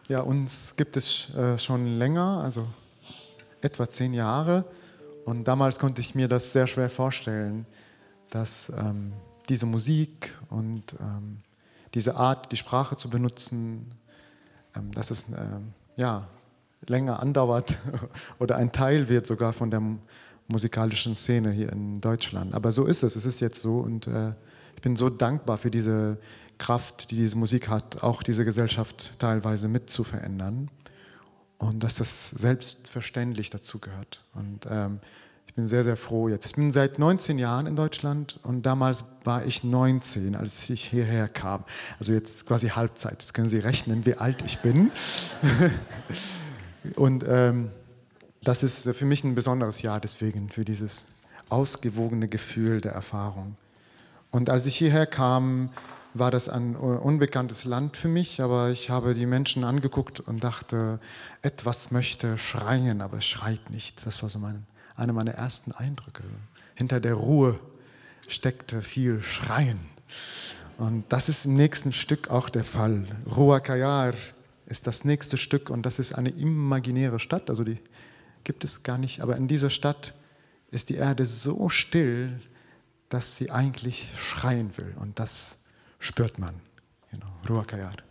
Ja, uns gibt es schon länger, also etwa 10 Jahre. Und damals konnte ich mir das sehr schwer vorstellen, dass diese Musik und diese Art, die Sprache zu benutzen, dass es ja, länger andauert oder ein Teil wird sogar von der musikalischen Szene hier in Deutschland. Aber so ist es ist jetzt so und ich bin so dankbar für diese Kraft, die diese Musik hat, auch diese Gesellschaft teilweise mit zu verändern und dass das selbstverständlich dazugehört. Und ich bin sehr, sehr froh jetzt. Ich bin seit 19 Jahren in Deutschland und damals war ich 19, als ich hierher kam. Also jetzt quasi Halbzeit. Jetzt können Sie rechnen, wie alt ich bin. Und das ist für mich ein besonderes Jahr deswegen, für dieses ausgewogene Gefühl der Erfahrung. Und als ich hierher kam, war das ein unbekanntes Land für mich, aber ich habe die Menschen angeguckt und dachte, etwas möchte schreien, aber es schreit nicht. Das war so einer meiner ersten Eindrücke. Hinter der Ruhe steckte viel Schreien. Und das ist im nächsten Stück auch der Fall. Rua Kayar ist das nächste Stück und das ist eine imaginäre Stadt, also die gibt es gar nicht, aber in dieser Stadt ist die Erde so still, dass sie eigentlich schreien will und das spürt man. Rua Kayar.